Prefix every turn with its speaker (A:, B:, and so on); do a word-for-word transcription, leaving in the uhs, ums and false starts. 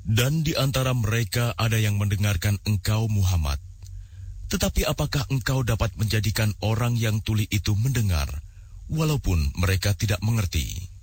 A: Dan di antara mereka ada yang mendengarkan engkau Muhammad. Tetapi apakah engkau dapat menjadikan orang yang tuli itu mendengar, walaupun mereka tidak mengerti?